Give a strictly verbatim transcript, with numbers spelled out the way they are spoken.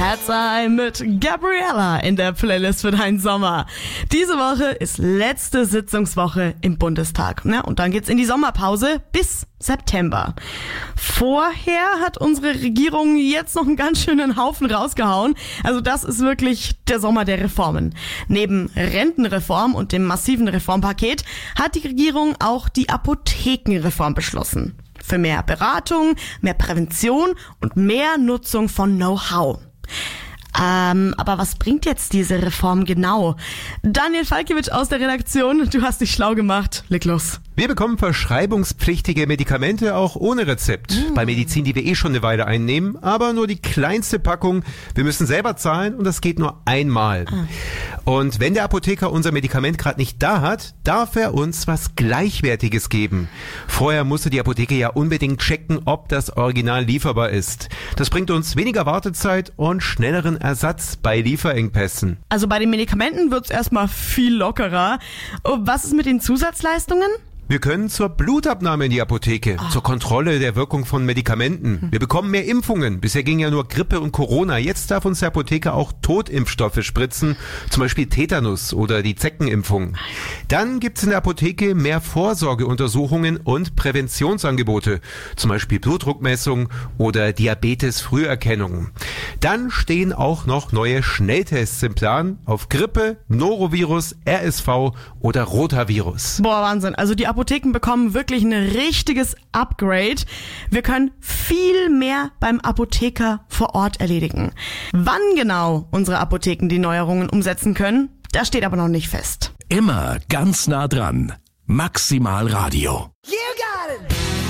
Cat's Eye mit Gabriella in der Playlist für deinen Sommer. Diese Woche ist letzte Sitzungswoche im Bundestag. Ne? Und dann geht's in die Sommerpause bis September. Vorher hat unsere Regierung jetzt noch einen ganz schönen Haufen rausgehauen. Also das ist wirklich der Sommer der Reformen. Neben Rentenreform und dem massiven Reformpaket hat die Regierung auch die Apothekenreform beschlossen. Für mehr Beratung, mehr Prävention und mehr Nutzung von Know-how. Ähm, aber was bringt jetzt diese Reform genau? Daniel Falkiewicz aus der Redaktion, du hast dich schlau gemacht. Leg los. Wir bekommen verschreibungspflichtige Medikamente auch ohne Rezept. Mhm. Bei Medizin, die wir eh schon eine Weile einnehmen, aber nur die kleinste Packung. Wir müssen selber zahlen und das geht nur einmal. Mhm. Und wenn der Apotheker unser Medikament gerade nicht da hat, darf er uns was Gleichwertiges geben. Vorher musste die Apotheke ja unbedingt checken, ob das Original lieferbar ist. Das bringt uns weniger Wartezeit und schnelleren Ersatz bei Lieferengpässen. Also bei den Medikamenten wird's erstmal viel lockerer. Was ist mit den Zusatzleistungen? Wir können zur Blutabnahme in die Apotheke, oh. zur Kontrolle der Wirkung von Medikamenten. Wir bekommen mehr Impfungen. Bisher ging ja nur Grippe und Corona. Jetzt darf uns der Apotheker auch Totimpfstoffe spritzen, zum Beispiel Tetanus oder die Zeckenimpfung. Dann gibt's in der Apotheke mehr Vorsorgeuntersuchungen und Präventionsangebote, zum Beispiel Blutdruckmessung oder Diabetes-Früherkennung. Dann stehen auch noch neue Schnelltests im Plan auf Grippe, Norovirus, R S V oder Rotavirus. Boah, Wahnsinn. Also die Apotheken bekommen wirklich ein richtiges Upgrade. Wir können viel mehr beim Apotheker vor Ort erledigen. Wann genau unsere Apotheken die Neuerungen umsetzen können, das steht aber noch nicht fest. Immer ganz nah dran. Maximal Radio. You got